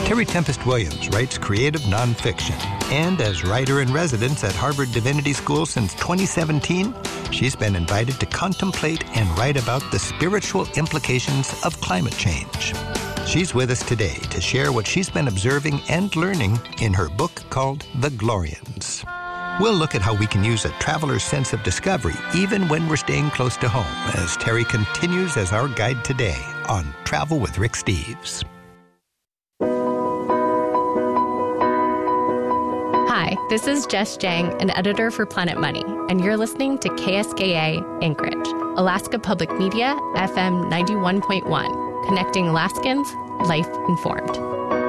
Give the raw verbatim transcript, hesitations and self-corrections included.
Terry Tempest Williams writes creative nonfiction. And as writer-in-residence at Harvard Divinity School since twenty seventeen, she's been invited to contemplate and write about the spiritual implications of climate change. She's with us today to share what she's been observing and learning in her book called The Glorians. We'll look at how we can use a traveler's sense of discovery even when we're staying close to home, as Terry continues as our guide today on Travel with Rick Steves. Hi, this is Jess Jang, an editor for Planet Money, and you're listening to K S K A Anchorage, Alaska Public Media, F M ninety-one point one, connecting Alaskans, life informed.